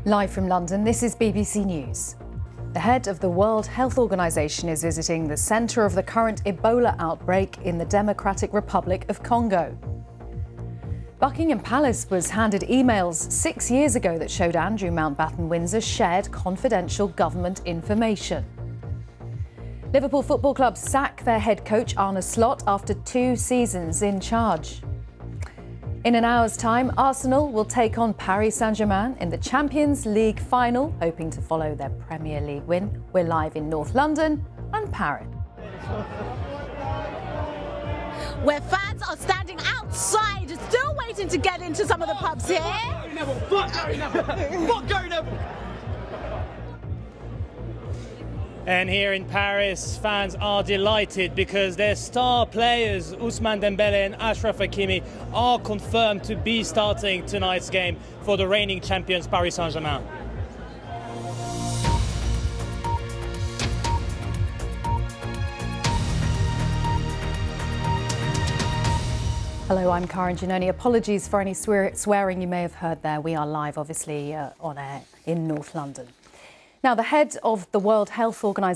Live from London, this is BBC News. The head of the World Health Organization is visiting the centre of the current Ebola outbreak in the Democratic Republic of Congo. Buckingham Palace was handed emails 6 years ago that showed Andrew Mountbatten Windsor shared confidential government information. Liverpool Football Club sack their head coach Arne Slot after 2 seasons in charge. In an hour's time, Arsenal will take on Paris Saint-Germain in the Champions League final, hoping to follow their Premier League win. We're live in North London and Paris, where fans are standing outside, still waiting to get into some of the pubs here. Fuck Gary Neville! Fuck Gary Neville! And here in Paris, fans are delighted because their star players, Ousmane Dembele and Achraf Hakimi, are confirmed to be starting tonight's game for the reigning champions Paris Saint-Germain. Hello, I'm Karen Giannoni. Apologies for any swearing you may have heard there. We are live, obviously, on air in North London. Now, the head of the World Health Organization